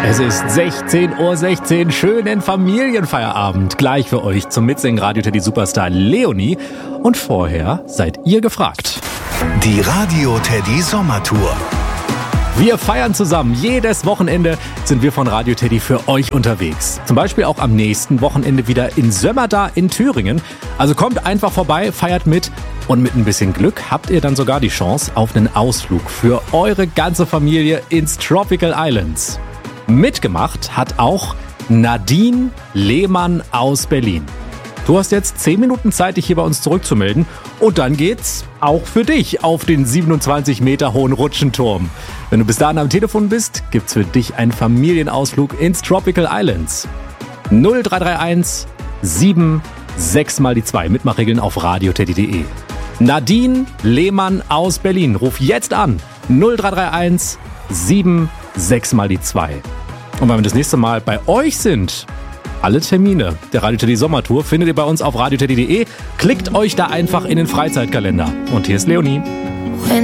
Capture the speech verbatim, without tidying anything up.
Es ist sechzehn Uhr sechzehn, schönen Familienfeierabend. Gleich für euch zum Mitsingen Radio Teddy Superstar Leonie. Und vorher seid ihr gefragt. Die Radio Teddy Sommertour. Wir feiern zusammen. Jedes Wochenende sind wir von Radio Teddy für euch unterwegs. Zum Beispiel auch am nächsten Wochenende wieder in Sömmerda in Thüringen. Also kommt einfach vorbei, feiert mit. Und mit ein bisschen Glück habt ihr dann sogar die Chance auf einen Ausflug für eure ganze Familie ins Tropical Islands. Mitgemacht hat auch Nadine Lehmann aus Berlin. Du hast jetzt zehn Minuten Zeit, dich hier bei uns zurückzumelden. Und dann geht's auch für dich auf den siebenundzwanzig Meter hohen Rutschenturm. Wenn du bis dahin am Telefon bist, gibt's für dich einen Familienausflug ins Tropical Islands. null drei drei eins sieben sechs mal die zwei. Mitmachregeln auf radioteddy punkt de. Nadine Lehmann aus Berlin. Ruf jetzt an. null drei drei eins sieben sechs mal die zwei. Und wenn wir das nächste Mal bei euch sind, alle Termine der Radio Teddy Sommertour findet ihr bei uns auf radioteddy punkt de. Klickt euch da einfach in den Freizeitkalender. Und hier ist Leonie.